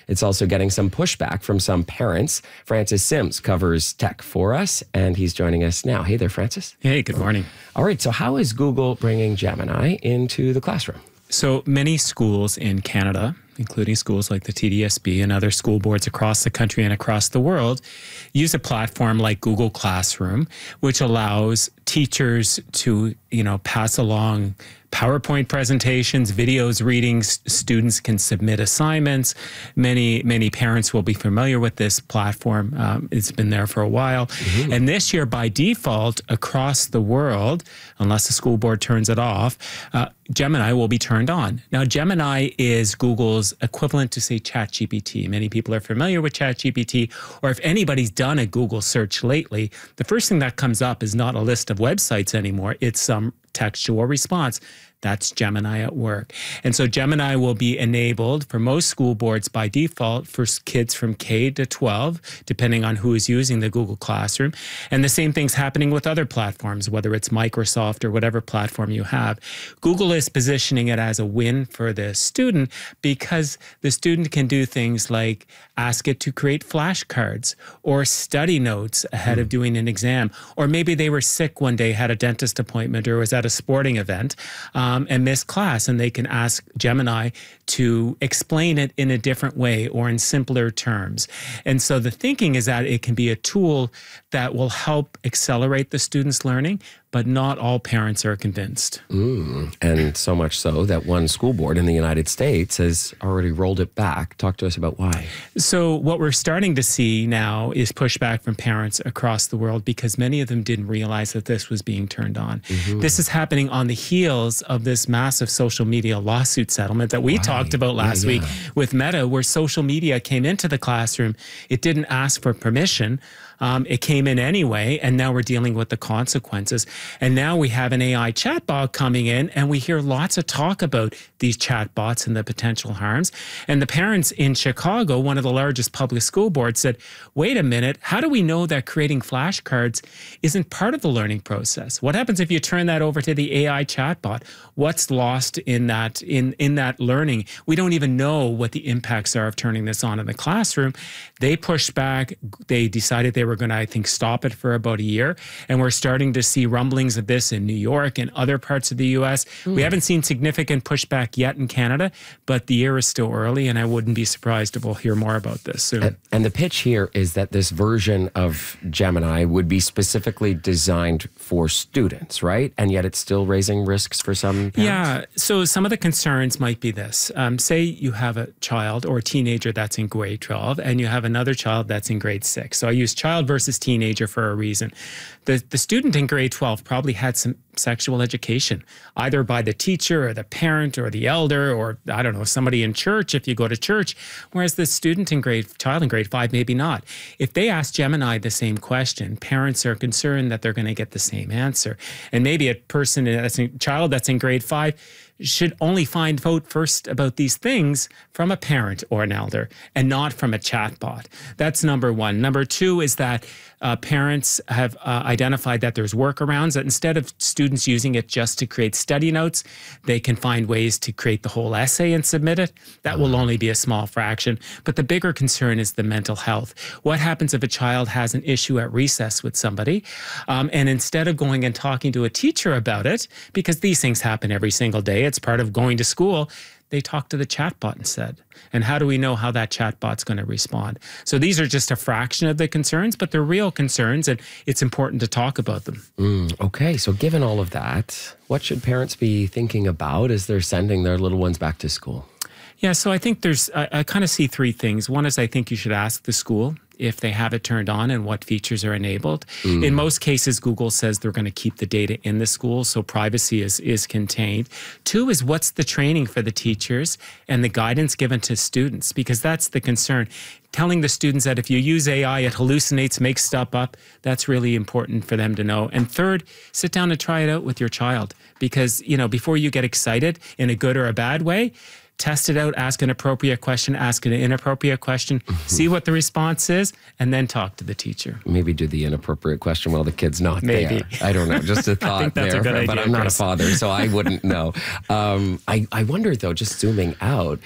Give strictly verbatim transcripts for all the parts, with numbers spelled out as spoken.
It's also getting some pushback from some parents. Francis Sims covers tech for us, and he's joining us now. Hey there, Francis. Hey, good morning. All right, so how is Google bringing Gemini into the classroom? So many schools in Canada, including schools like the T D S B and other school boards across the country and across the world, use a platform like Google Classroom, which allows teachers to, you know, pass along PowerPoint presentations, videos, readings. Students can submit assignments. Many, many parents will be familiar with this platform. Um, it's been there for a while. Mm-hmm. And this year, by default, across the world, unless the school board turns it off, uh, Gemini will be turned on. Now, Gemini is Google's equivalent to, say, ChatGPT. Many people are familiar with ChatGPT, or if anybody's done a Google search lately, the first thing that comes up is not a list of websites anymore. It's some textual response. That's Gemini at work. And so Gemini will be enabled for most school boards by default for kids from K to twelve, depending on who is using the Google Classroom. And the same thing's happening with other platforms, whether it's Microsoft or whatever platform you have. Google is positioning it as a win for the student because the student can do things like ask it to create flashcards or study notes ahead mm. of doing an exam. Or maybe they were sick one day, had a dentist appointment, or was at a sporting event. Um, and miss class, and they can ask Gemini to explain it in a different way or in simpler terms. And so the thinking is that it can be a tool that will help accelerate the student's learning, but not all parents are convinced. Mm, and so much so that one school board in the United States has already rolled it back. Talk to us about why. So what we're starting to see now is pushback from parents across the world because many of them didn't realize that this was being turned on. Mm-hmm. This is happening on the heels of this massive social media lawsuit settlement that we right. talked about last yeah, yeah. week with Meta, where social media came into the classroom. It didn't ask for permission. Um, it came in anyway, and now we're dealing with the consequences. And now we have an A I chatbot coming in, and we hear lots of talk about these chatbots and the potential harms. And the parents in Chicago, one of the largest public school boards, said, wait a minute, how do we know that creating flashcards isn't part of the learning process? What happens if you turn that over to the A I chatbot? What's lost in that, in, in that learning? We don't even know what the impacts are of turning this on in the classroom. They pushed back. They decided they were going to, I think, stop it for about a year. And we're starting to see rumblings of this in New York and other parts of the U S. Mm. We haven't seen significant pushback yet in Canada, but the year is still early, and I wouldn't be surprised if we'll hear more about this soon. And, and the pitch here is that this version of Gemini would be specifically designed for students, right? And yet it's still raising risks for some parents? Yeah. So some of the concerns might be this. Um, say you have a child or a teenager that's in grade twelve, and you have another child that's in grade six. So I use child versus teenager for a reason. The, the student in grade twelve probably had some sexual education, either by the teacher or the parent or the elder or, I don't know, somebody in church if you go to church, whereas the student in grade, child in grade five, maybe not. If they ask Gemini the same question, parents are concerned that they're going to get the same answer. And maybe a person, that's a child that's in grade five, should only find out first about these things from a parent or an elder and not from a chatbot. That's number one. Number two is that uh, parents have uh, identified that there's workarounds, that instead of students using it just to create study notes, they can find ways to create the whole essay and submit it. That will only be a small fraction. But the bigger concern is the mental health. What happens if a child has an issue at recess with somebody, um, and instead of going and talking to a teacher about it, because these things happen every single day, it's part of going to school, they talk to the chatbot instead. And how do we know how that chatbot's going to respond? So these are just a fraction of the concerns, but they're real concerns, and it's important to talk about them. Mm, okay, so given all of that, what should parents be thinking about as they're sending their little ones back to school? Yeah, so I think there's, I, I kind of see three things. One is I think you should ask the school if they have it turned on and what features are enabled. Mm. In most cases, Google says they're going to keep the data in the school, so privacy is, is contained. Two is what's the training for the teachers and the guidance given to students, because that's the concern. Telling the students that if you use A I, it hallucinates, makes stuff up, that's really important for them to know. And third, sit down and try it out with your child, because, you know, before you get excited in a good or a bad way, test it out, ask an appropriate question, ask an inappropriate question, mm-hmm. see what the response is, and then talk to the teacher. Maybe do the inappropriate question while the kid's not Maybe. there. I don't know, just a thought I think that's there. A good but idea, I'm not Chris. a father, so I wouldn't know. Um, I, I wonder, though, just zooming out,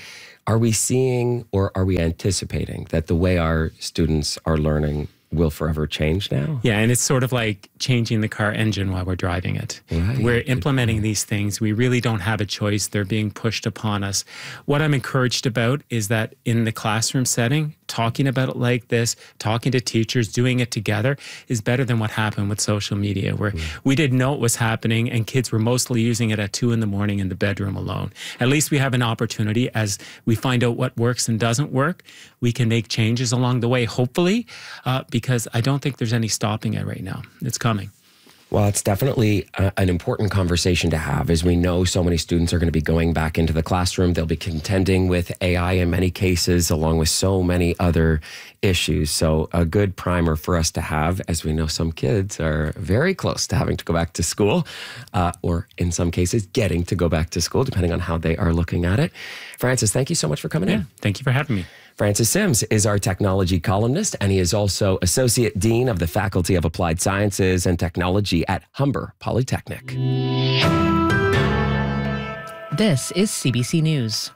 Are we seeing or are we anticipating that the way our students are learning will forever change now? Yeah, and it's sort of like changing the car engine while we're driving it. Right. We're implementing these things. We really don't have a choice. They're being pushed upon us. What I'm encouraged about is that in the classroom setting, talking about it like this, talking to teachers, doing it together is better than what happened with social media, where mm. we didn't know it was happening and kids were mostly using it at two in the morning in the bedroom alone. At least we have an opportunity as we find out what works and doesn't work. We can make changes along the way, hopefully, uh, because I don't think there's any stopping it right now. It's coming. Well, it's definitely a, an important conversation to have, as we know so many students are going to be going back into the classroom. They'll be contending with A I in many cases, along with so many other issues. So a good primer for us to have, as we know some kids are very close to having to go back to school, uh, or in some cases getting to go back to school, depending on how they are looking at it. Francis, thank you so much for coming yeah, in. Thank you for having me. Francis Sims is our technology columnist, and he is also Associate Dean of the Faculty of Applied Sciences and Technology at Humber Polytechnic. This is C B C News.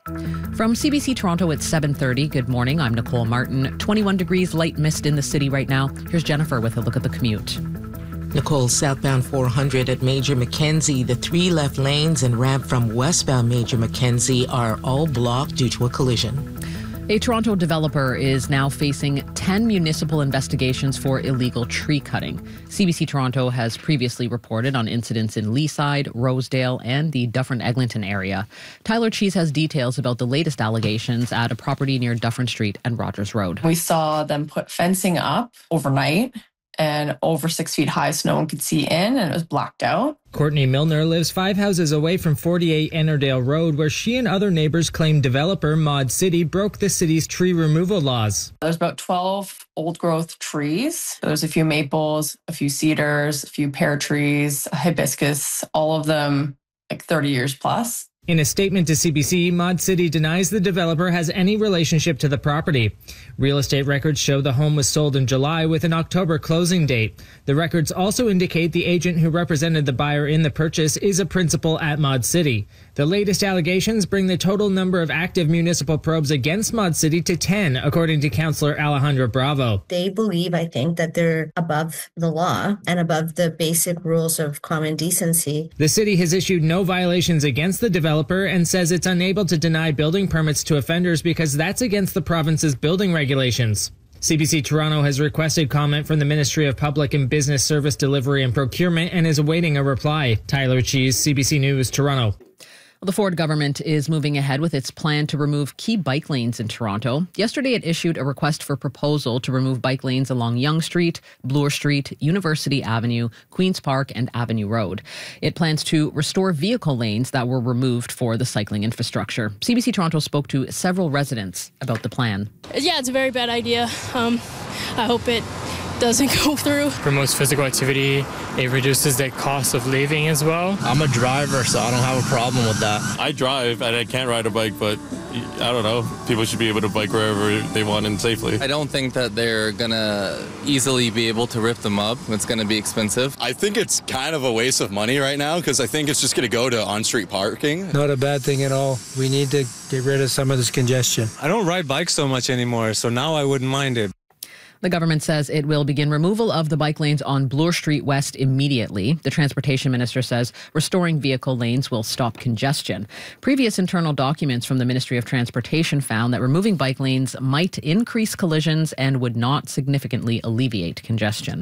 From C B C Toronto at seven thirty, good morning. I'm Nicole Martin. twenty-one degrees, light mist in the city right now. Here's Jennifer with a look at the commute. Nicole, southbound four hundred at Major Mackenzie. The three left lanes and ramp from westbound Major Mackenzie are all blocked due to a collision. A Toronto developer is now facing ten municipal investigations for illegal tree cutting. C B C Toronto has previously reported on incidents in Leaside, Rosedale, and the Dufferin-Eglinton area. Tyler Cheese has details about the latest allegations at a property near Dufferin Street and Rogers Road. We saw them put fencing up overnight, and over six feet high so no one could see in, and it was blacked out. Courtney Milner lives five houses away from forty-eight Ennerdale Road, where she and other neighbors claim developer Mod City broke the city's tree removal laws. There's about twelve old-growth trees. There's a few maples, a few cedars, a few pear trees, a hibiscus, all of them like thirty years plus. In a statement to C B C, Mod City denies the developer has any relationship to the property. Real estate records show the home was sold in July with an October closing date. The records also indicate the agent who represented the buyer in the purchase is a principal at Mod City. The latest allegations bring the total number of active municipal probes against Mod City to ten, according to Councillor Alejandra Bravo. They believe, I think, that they're above the law and above the basic rules of common decency. The city has issued no violations against the developer and says it's unable to deny building permits to offenders because that's against the province's building regulations. C B C Toronto has requested comment from the Ministry of Public and Business Service Delivery and Procurement and is awaiting a reply. Tyler Cheese, C B C News, Toronto. The Ford government is moving ahead with its plan to remove key bike lanes in Toronto. Yesterday, it issued a request for proposal to remove bike lanes along Yonge Street, Bloor Street, University Avenue, Queen's Park, and Avenue Road. It plans to restore vehicle lanes that were removed for the cycling infrastructure. C B C Toronto spoke to several residents about the plan. Yeah, it's a very bad idea. Um, I hope it doesn't go through. Promotes physical activity. It reduces the cost of living as well. I'm a driver, so I don't have a problem with that. I drive and I can't ride a bike, but I don't know. People should be able to bike wherever they want and safely. I don't think that they're gonna easily be able to rip them up. It's gonna be expensive. I think it's kind of a waste of money right now because I think it's just gonna go to on-street parking. Not a bad thing at all. We need to get rid of some of this congestion. I don't ride bikes so much anymore, so now I wouldn't mind it. The government says it will begin removal of the bike lanes on Bloor Street West immediately. The transportation minister says restoring vehicle lanes will stop congestion. Previous internal documents from the Ministry of Transportation found that removing bike lanes might increase collisions and would not significantly alleviate congestion.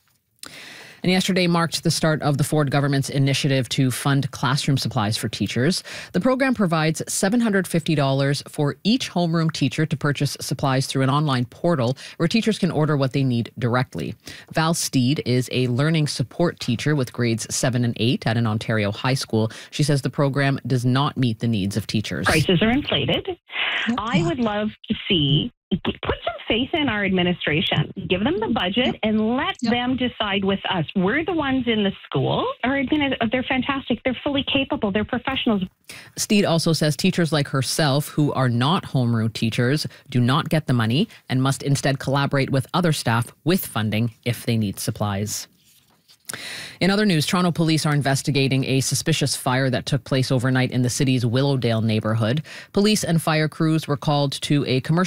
And yesterday marked the start of the Ford government's initiative to fund classroom supplies for teachers. The program provides seven hundred fifty dollars for each homeroom teacher to purchase supplies through an online portal where teachers can order what they need directly. Val Steed is a learning support teacher with grades seven and eight at an Ontario high school. She says the program does not meet the needs of teachers. Prices are inflated. I would love to see put some faith in our administration. Give them the budget and let yep. them decide with us. We're the ones in the school. Our admin, they're fantastic. They're fully capable. They're professionals. Steed also says teachers like herself who are not homeroom teachers do not get the money and must instead collaborate with other staff with funding if they need supplies. In other news, Toronto police are investigating a suspicious fire that took place overnight in the city's Willowdale neighborhood. Police and fire crews were called to a commercial